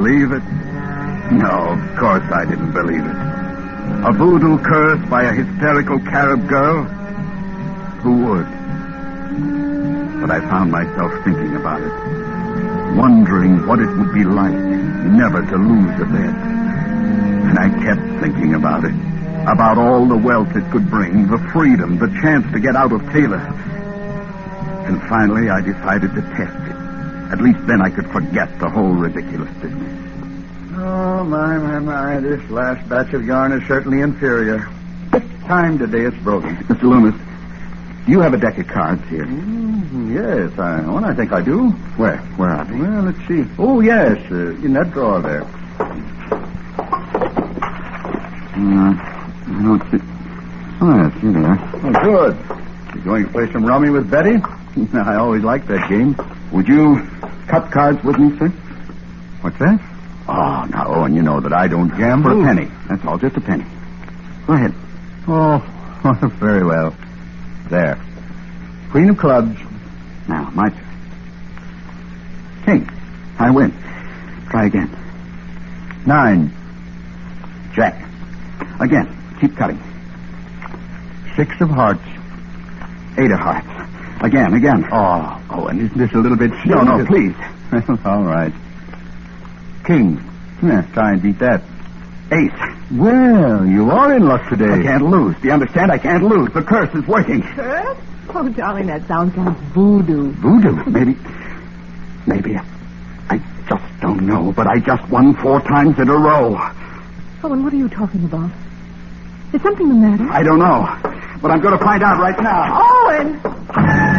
believe it? No, of course I didn't believe it. A voodoo curse by a hysterical Carib girl? Who would? But I found myself thinking about it, wondering what it would be like never to lose a bet. And I kept thinking about it, about all the wealth it could bring, the freedom, the chance to get out of Taylor. And finally I decided to test it. At least then I could forget the whole ridiculous business. Oh, my. This last batch of yarn is certainly inferior. What time today it's broken? Mr. Loomis, do you have a deck of cards here? Yes, I think I do. Where are they? Well, let's see. Oh, yes, in that drawer there. I don't see... Oh, yes, here they are. Oh, good. You going to play some rummy with Betty? I always liked that game. Would you cut cards with me, sir? What's that? Oh, no, and you know that I don't gamble. For a penny. That's all, just a penny. Go ahead. Oh, very well. There. Queen of clubs. Now, my turn. King. I win. Try again. 9. Jack. Again. Keep cutting. 6 of hearts. 8 of hearts. Again. Oh, and isn't this a little bit silly? No, please. All right. King. Yeah, try and beat that. Ace. Well, you are in luck today. I can't lose. Do you understand? I can't lose. The curse is working. Curse? Oh, darling, that sounds like voodoo. Voodoo? Maybe. I just don't know, but I just won 4 times in a row. Oh, and what are you talking about? Is something the matter? I don't know, but I'm going to find out right now. Owen!